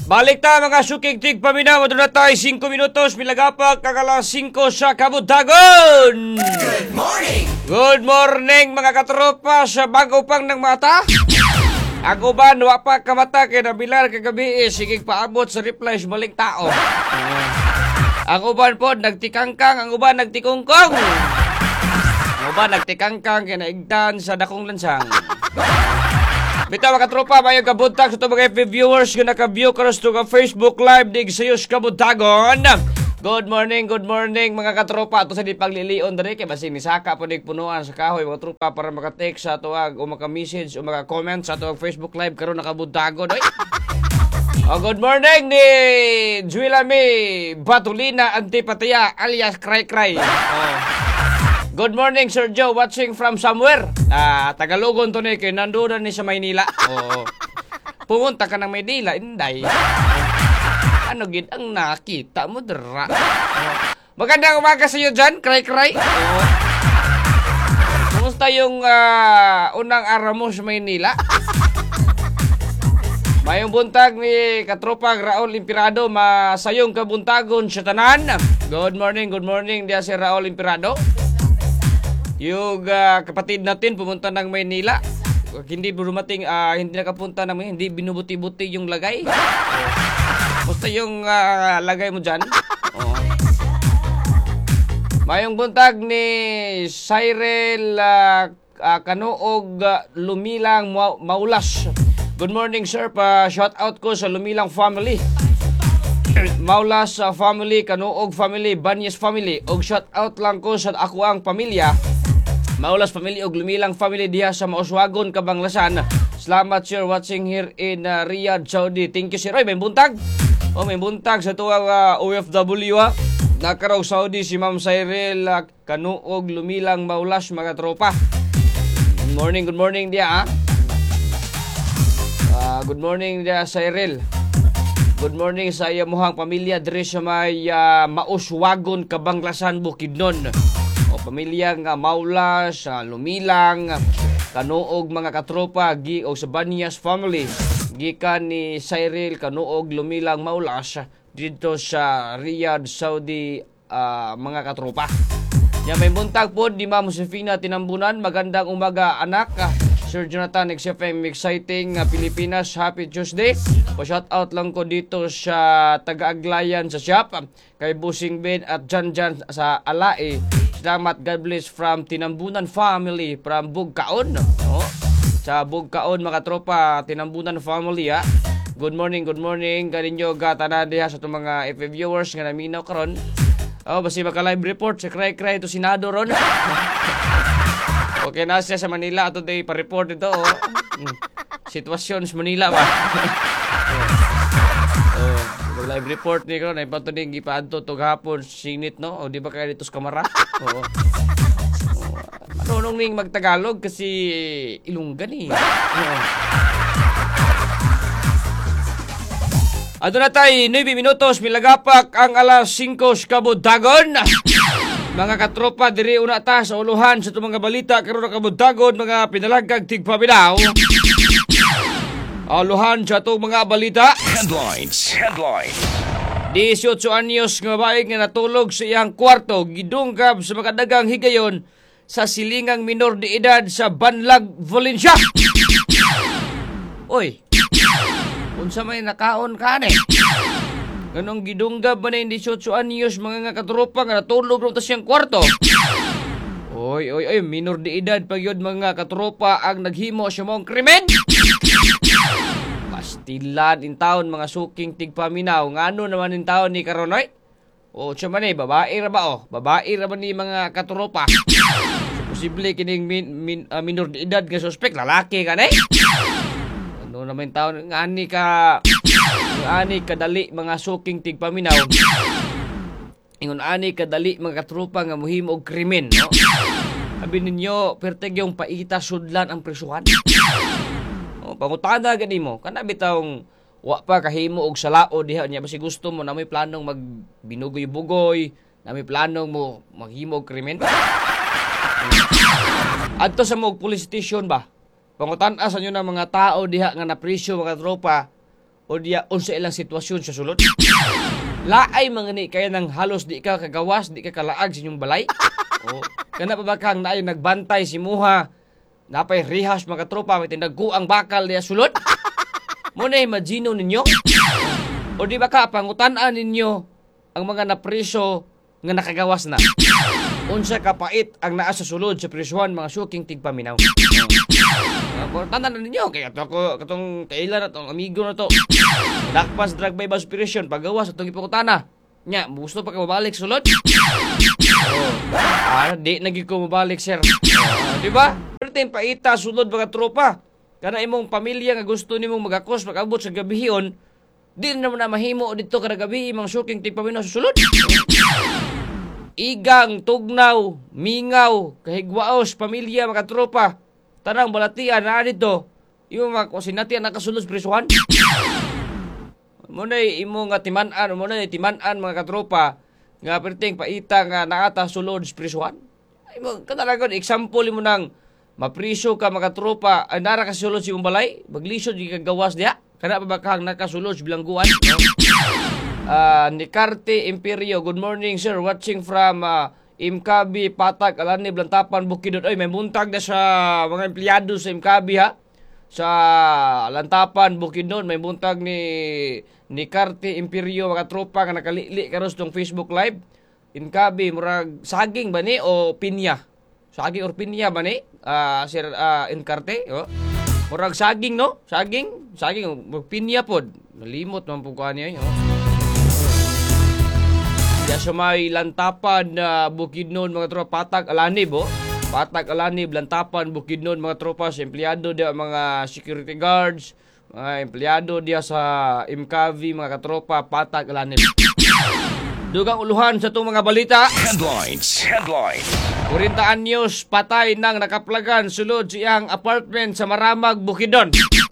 Balik ta mga sukig-tig paminaw. Doon na tayo 5 minutos. Pilagapag kagalang 5 sa Kabuntagon. Good morning! Good morning mga katropa sa bago pang ng mata. Ako ba wa pa kamata kay nabilar kagabi sigig paabot sa replies baling tao. Ako ba po nagtikangkang, ang uban nagtikungkong. Ako ba nagtikangkang kay naigdan sa dakong lansang. Bitaw mga katropa, mayong kabuntag sa itong mga FB viewers kung naka-view ka to ka Facebook Live dig sayos kabuntagon. Good morning mga katropa. Ito sa di paglilion dari kay basi ni saka po punuan sa kahoy mga tropa para maka-text sa tuwag o maka-message o maka-comment sa tuwag Facebook Live karon nakabuntagon. Good morning ni Juilami Batulina Antipataya alias Cray Cray. Good morning, Sir Joe, watching from somewhere. Tagalogon to ni, kay nandoon ni sa Maynila. Pumunta ka ng Maynila, inday. Ano gid ang nakita mo, dra? Magandang umaga sa iyo dyan, Cray-Cray. Kumusta yung unang araw mo sa Maynila? Mayong buntag ni katropag Raul Impirado, masayong kabuntagon sa tanan. Good morning, diya si Raul Impirado. Yung kapatid natin pumunta ng Maynila. Hindi dumating, hindi nakapunta ng Maynila, hindi binubuti-buti yung lagay. Basta yung lagay mo dyan. Mayong buntag ni Cyril Kanuog Lumilang Maulas. Good morning sir, shout out ko sa Lumilang family. Maulas family, Kanuog family, Banyes family. Og shout out lang ko sa ako ang pamilya. Maulas family og Lumilang family diha sa Mauswagon, Kabanglasan. Salamat sir watching here in Riyadh, Saudi. Thank you sir. Oy, may buntag. May buntag sa tuwang OFW Nakaraw Saudi si Ma'am Cyril Kanuog Lumilang Maulas mga tropa. Good morning diha. Good morning diha Cyril. Good morning sa iya mohang pamilya diri sa may Mauswagon, Kabanglasan, Bukidnon. O pamilya nga Maulas, Lumilang, Kanuog mga katropa o sa Banyas family. Gikan ni Cyril Kanuog Lumilang Maulas dito sa Riyadh, Saudi mga katropa. May buntag po di Ma'am Josefina Tinambunan. Magandang umaga anak. Sir Jonathan XFM exciting Pilipinas, happy Tuesday. Pa-shout out lang ko dito sa taga-Aglayan sa shop kay Busing Ben at Jan sa Alae. Salamat, God bless from Tinambunan family from Bugkaon. Sa Bugkaon mga tropa, Tinambunan family ha. Good morning kaninyo gatana diha sa itong mga FB viewers nga naminaw karon. Basi maka-live report sa Cray-Cray to Senado ron. Okay na siya sa Manila ato day pa-report ito. Sitwasyon sa Manila ba? Live report ni ko na ipato ning gipaadto to gahapon sinit no. O di ba kaya dito sa kamera? Oo. Ano ning magtagalog kasi Ilonggan eh. Ato na tayo 9 minutos milagapak ang alas 5 kabuntagon. Mga katropa diri una ta sa uluhan sa itong mga balita karon kabuntagon mga pinalagkag tigpaminaw. Uluhan sa itong mga balita. Headlines. 18 anyos nga babae nga natulog sa iyang kwarto gidungkab sa makadagang higayon sa silingang minor de edad sa Banlag, Valencia. Oy, unsa may nakaon ka ni? Ganong gidunggab ba na 18 anyos mga nga katropa nga natulog rin sa siyang kwarto? Oy, minor de edad pa yun mga katropa ang naghimo sa mong krimen? Pastilan in taon mga suking tigpaminaw. Ngano naman in taon ni Karonoy? O siya man babae ra ba Babae ra ba ni mga katropa? Posible kining minor de edad nga suspect lalaki ka na Ano naman taon ngani kadali mga suking tigpaminaw. Ingon ani kadali mga katropa nga muhimo og krimen, no? Sabi ninyo perteg yung paita sudlan ang presuhan. Pangutana gani mo kana bitawng wa pa kahimo og salao diha niya basi gusto mo na may planong magbinugoy-bugoy, na may planong mo maghimo og krimen. Adto sa mo police station ba? Pangutan-a sa inyo ng mga tao diha nga napresyo mga tropa o diya unsa ilang sitwasyon sa sulod. Laay mga ni kaya nang halos di ka kagawas, di ka kalaag sa inyong balay. O, kana pa ba kang naay nagbantay si Muha, napay rihas mga tropa, may tinagkuang bakal diya sulod? Muna imagino ninyo? O di ba ka, pangutan-an ninyo ang mga napriso nga nakagawas na? Unsa kapait ang naa sa sulod sa prisuhan mga suking tigpaminaw. Tantan na ninyo, kaya ito ako, katong kailan na itong amigo na to. Dakpas drug by aspiration, paggawas itong ipakutana. Nya, gusto pa ka mabalik sulod? Di naging ko mabalik, sir. Di ba? Pero paita sulod mga tropa. Kana imong pamilya nga gusto nimong magakos, mag-abot sa gabihion, di naman na mahimo dito kada gabi mga suking tigpaminaw sa sulod. Igang, tugnaw, mingaw, kahigwaos, pamilya, mga tropa. Tanang balatian na dito. Yung mga kusinatian nakasulod sa prisuhan. Muna'y imo nga timan-an, muna'y timan-an mga katropa. Nga perting paita nga naata sulod sa prisuhan. Katalagon, example mo nang mapriso ka mga tropa, ay nara ka sulod sa iyong balay, maglisod yung kagawas diya. Kana pa ba kang nakasulod sa bilangguan? Nicarte Imperio, good morning sir, watching from Imkabi, Patag, Alani, Blantapan, Bukidnon. Ay, may buntag na sa mga empleyado sa Imkabi ha. Sa Lantapan, Bukidnon, may buntag ni Nicarte Imperio, mga tropa nga nakalili karos tong Facebook Live. Imkabi, murag saging ba ni o pinya? Saging or pinya ba ni? Sir Nicarte, oh. Murag saging no? Saging, pinya pod. Nalimot man po ko niya, oh. Diya sa may Lantapan, Bukidnon, mga tropa, Patag, Alanib, oh. Patag, Alanib, Lantapan, Bukidnon, mga tropa, sa empleyado diya, mga security guards, mga empleyado diya sa Imkavi, mga katropa, Patag, Alanib. Dugang uluhan sa itong mga balita. Headlines. 40 anyos, patay nang nakaplagan sulod siyang apartment sa Maramag, Bukidnon.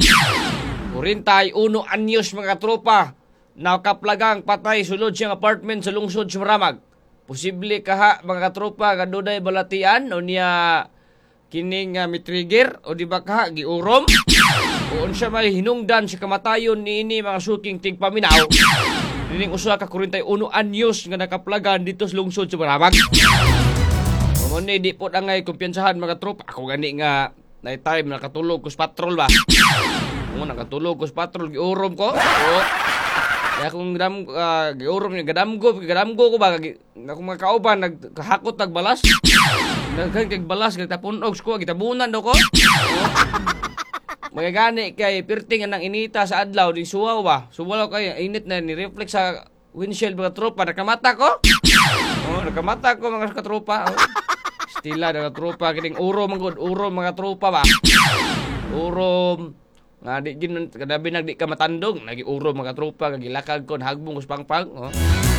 41 anyos, mga tropa, nakaplagang patay sulod siyang apartment sa lungsod sa Maramag. Posible kaha mga katropa nga dunay balatian o niya kining mitrigger o di ba kaha giurom o unsa may hinungdan sa kamatayon niini mga suking tigpaminaw. Dining usa ka 41 anyos nga nakaplagan dito sa lungsod sa Maramag. Mo ni di po angay kumpiyansahan mga tropa. Ako gani nga night time nakatulog ko sa patrol ba. Mo nakatulog ko sa patrol giurom ko. Kaya kung giurom niya, gadamgo ko ba, kung mga kauban, nagkahakot, nagbalas, nagbalas, nagtapunog ko, gitabunan do ko. Mga gani kay pirting anang inita sa adlaw, di suwaw ba? Suwaw kay init na, ni-reflex sa windshield mga tropa, nakamata ko. Nakamata ko mga katropa. Stila mga tropa, kining urom mga tropa ba? Urom. Nga di gin kadabi nagdi ka matandong nagiuro mga tropa kagilakag kon hagbong us pangpang oh.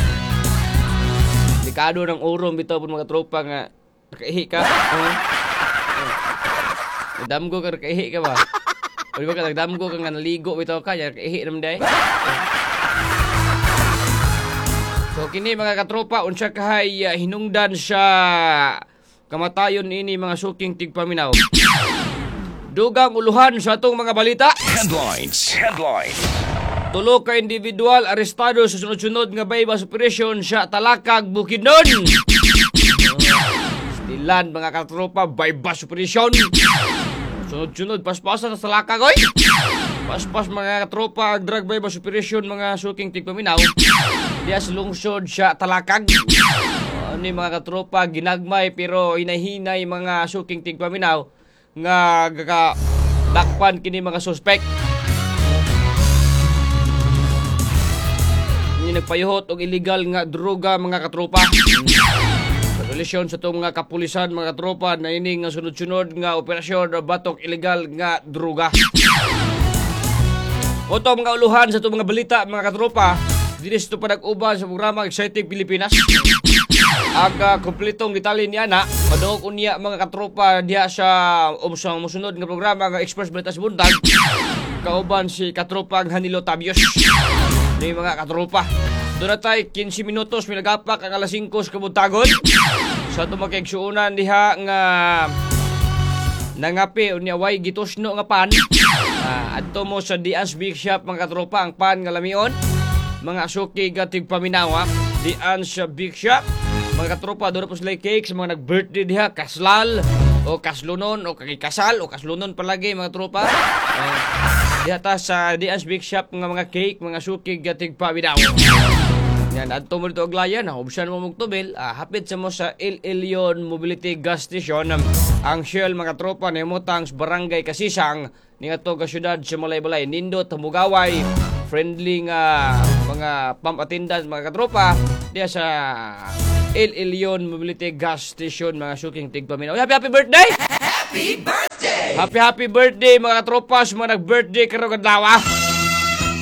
Delikado ng urom bitaw pud mga tropa nga nakaihi ka oh. Damgo ka nakaihi ka ba o di ba ka nagdamgo ka nga naligo bitaw ka ya nakaihi naman day oh. So kini mga katropa unsa kahay hinungdan sa kamatayon ini mga suking tigpaminaw. Dugang uluhan sa atong mga balita. Headlines. Tulo ka individual arestado sa sunod-sunod nga bypass operation sa Talakag, Bukidnon. Stilan mga katropa, bypass operation. Sunod-sunod, paspasan sa Talakag, oy. Paspas mga katropa, drug bypass operation mga suking tigpaminaw. Diya sa lungsod sa Talakag. Ni mga katropa, ginagmay pero hinahinay mga suking tigpaminaw. Nga dakpan kini mga suspect. Ini nagpayuhot og illegal nga droga mga katropa. Sa relasyon sa itong mga kapulisan mga katropa na ini nga sunod-sunod nga operasyon batok illegal nga droga. Oto mga uluhan sa itong mga balita mga katropa. Dinis ito pa nag-uban sa programa Exciting Pilipinas. Aga kompletong detalye niya na padung unya mga katropa diha sa musunod nga programa nga Express Balita sa Buntag. Kauban si katropa Hanilo Tabios. Ni mga katropa. Doon na tayo 15 minutos milagapak ang alas 5 sa kabuntagon. Sa tumakigsuunan diha nga nangapi unya way gitusno nga pan. Adto mo sa Diaz Big Shop mga katropa ang pan nga lamion. Mga suki gatig paminawa, Diaz Big Shop. Mga katropa doon po sila cakes, mga nag-birthday diha, kaslal o kaslunon o kakikasal o kaslunon palagi mga tropa. Diha ta sa Diaz Big Shop mga cake, mga suki gatig paminawa. Yan, adto mo dito Aglayan, ubsan mo magtubil, hapit sa mo sa El Elyon Mobility Gas Station, ang Shell mga tropa ni Mutangs Barangay Kasisang, ni ato ka syudad sa Malay-Balay, Nindot, Mugaway, friendly nga mga pump attendant mga katropa, diya sa El Elyon Mobility Gas Station, mga suking tigpaminaw. Happy birthday! Happy birthday! Happy birthday mga katropa, mga nag-birthday karong adlaw.